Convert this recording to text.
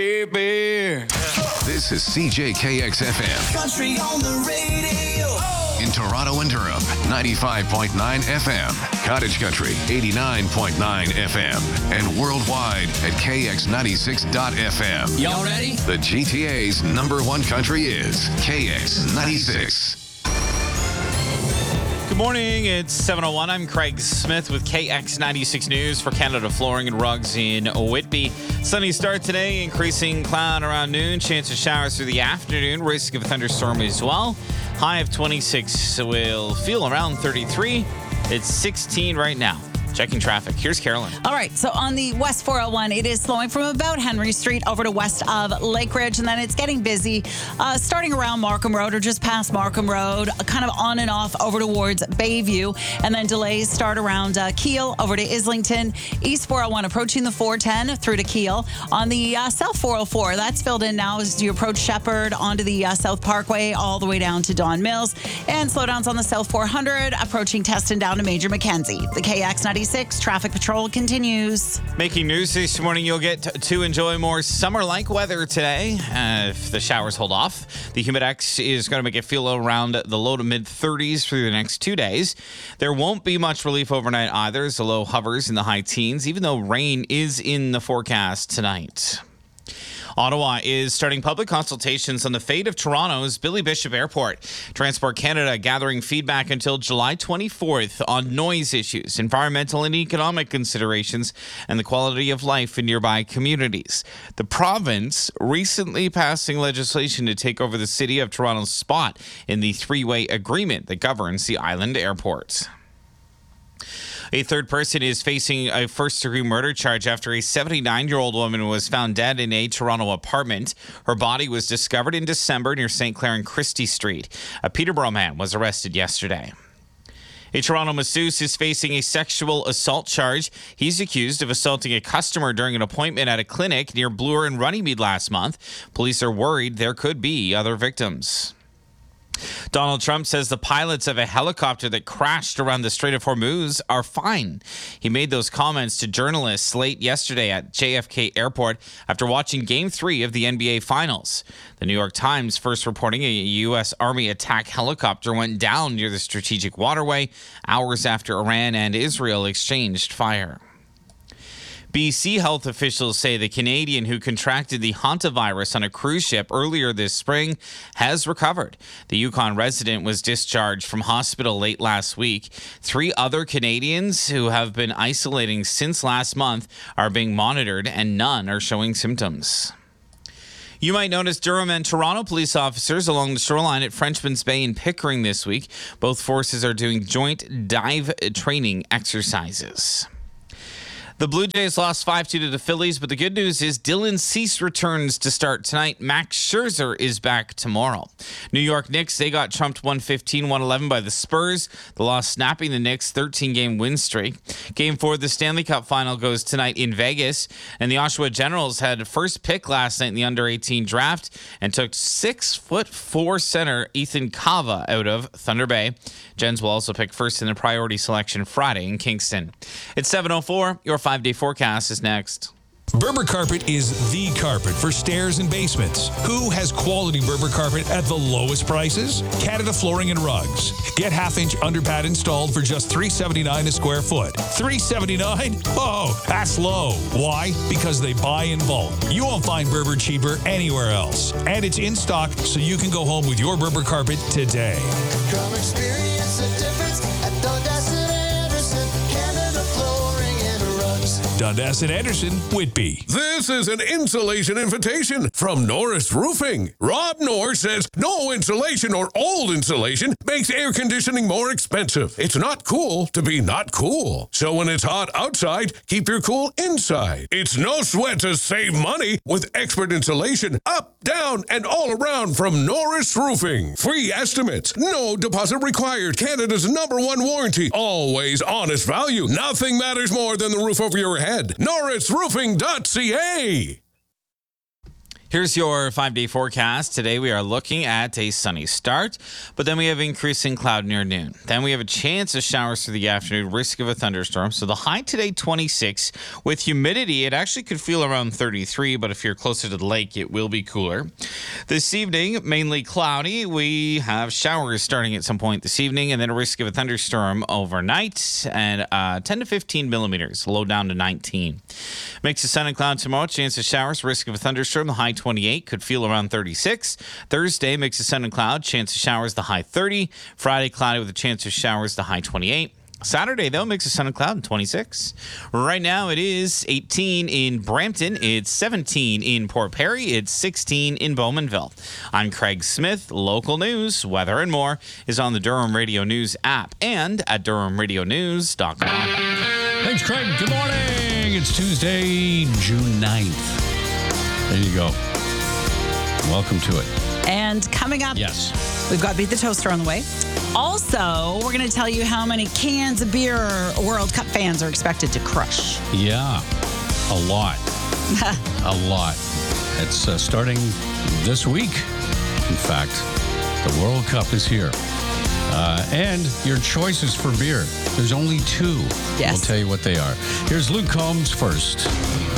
Baby. This is CJKX FM. Country on the radio. In Toronto and Durham, 95.9 FM. Cottage Country, 89.9 FM. And worldwide at KX96.FM. Y'all ready? The GTA's #1 country is KX96. Good morning. It's 7:01. I'm Craig Smith with KX96 News for Canada Flooring and Rugs in Whitby. Sunny start today, increasing cloud around noon. Chance of showers through the afternoon. Risk of a thunderstorm as well. High of 26 will feel around 33. It's 16 right now. Checking traffic. Here's Carolyn. All right. So on the West 401, it is slowing from about Henry Street over to west of Lake Ridge. And then it's getting busy starting around Markham Road or just past Markham Road, kind of on and off over towards Bayview. And then delays start around Keele over to Islington. East 401 approaching the 410 through to Keele. On the South 404, that's filled in now as you approach Shepherd onto the South Parkway all the way down to Don Mills. And slowdowns on the South 400 approaching Teston down to Major Mackenzie. The KX96 traffic patrol continues. Making news this morning, you'll get to enjoy more summer-like weather today if the showers hold off. The Humidex is going to make it feel around the low to mid-30s for the next 2 days. There won't be much relief overnight either as the low hovers in the high teens, even though rain is in the forecast tonight. Ottawa is starting public consultations on the fate of Toronto's Billy Bishop Airport. Transport Canada gathering feedback until July 24th on noise issues, environmental and economic considerations, and the quality of life in nearby communities. The province recently passing legislation to take over the City of Toronto's spot in the three-way agreement that governs the island airport. A third person is facing a first-degree murder charge after a 79-year-old woman was found dead in a Toronto apartment. Her body was discovered in December near St. Clair and Christie Street. A Peterborough man was arrested yesterday. A Toronto masseuse is facing a sexual assault charge. He's accused of assaulting a customer during an appointment at a clinic near Bloor and Runnymede last month. Police are worried there could be other victims. Donald Trump says the pilots of a helicopter that crashed around the Strait of Hormuz are fine. He made those comments to journalists late yesterday at JFK Airport after watching Game 3 of the NBA Finals. The New York Times first reporting a U.S. Army attack helicopter went down near the strategic waterway hours after Iran and Israel exchanged fire. BC health officials say the Canadian who contracted the hantavirus on a cruise ship earlier this spring has recovered. The Yukon resident was discharged from hospital late last week. 3 other Canadians who have been isolating since last month are being monitored, and none are showing symptoms. You might notice Durham and Toronto police officers along the shoreline at Frenchman's Bay and Pickering this week. Both forces are doing joint dive training exercises. The Blue Jays lost 5-2 to the Phillies, but the good news is Dylan Cease returns to start tonight. Max Scherzer is back tomorrow. New York Knicks, they got trumped 115-111 by the Spurs. The loss snapping the Knicks' 13-game win streak. Game 4 of the Stanley Cup Final goes tonight in Vegas, and the Oshawa Generals had first pick last night in the under-18 draft and took 6'4" center Ethan Cava out of Thunder Bay. Gens will also pick first in the priority selection Friday in Kingston. It's 7:04. Your 5-day forecast is next. Berber Carpet is the carpet for stairs and basements. Who has quality Berber carpet at the lowest prices? Canada Flooring and Rugs. Get half-inch underpad installed for just $379 a square foot. $379? Oh, that's low. Why? Because they buy in bulk. You won't find Berber cheaper anywhere else. And it's in stock, so you can go home with your Berber carpet today. Come experience the difference at Dundas and Anderson. Canada Flooring and Rugs. Dundas and Anderson, Whitby. This is an insulation invitation from Norris Roofing. Rob Norris says no insulation or old insulation makes air conditioning more expensive. It's not cool to be not cool. So when it's hot outside, keep your cool inside. It's no sweat to save money with expert insulation up, down, and all around from Norris Roofing. Free estimates, no deposit required. Canada's #1 warranty. Always honest value. Nothing matters more than the roof over your head. NorrisRoofing.ca. Here's your 5-day forecast. Today we are looking at a sunny start, but then we have increasing cloud near noon. Then we have a chance of showers through the afternoon, risk of a thunderstorm. So the high today, 26. With humidity, it actually could feel around 33, but if you're closer to the lake, it will be cooler. This evening, mainly cloudy. We have showers starting at some point this evening, and then a risk of a thunderstorm overnight, and 10 to 15 millimeters, low down to 19. Mix of sun and cloud tomorrow, chance of showers, risk of a thunderstorm, the high 28, could feel around 36. Thursday, mix of sun and cloud, chance of showers, the high 30. Friday, cloudy with a chance of showers, the high 28. Saturday, though, mix of sun and cloud, 26. Right now, it is 18 in Brampton. It's 17 in Port Perry. It's 16 in Bowmanville. I'm Craig Smith. Local news, weather, and more is on the Durham Radio News app and at durhamradionews.com. Thanks, Craig. Good morning. It's Tuesday, June 9th. There you go. Welcome to it. And coming up, Yes. we've got Beat the Toaster on the way. Also, we're going to tell you how many cans of beer World Cup fans are expected to crush. Yeah. A lot. A lot. It's starting this week. In fact, the World Cup is here. And your choices for beer. There's only two. Yes. We'll tell you what they are. Here's Luke Combs first.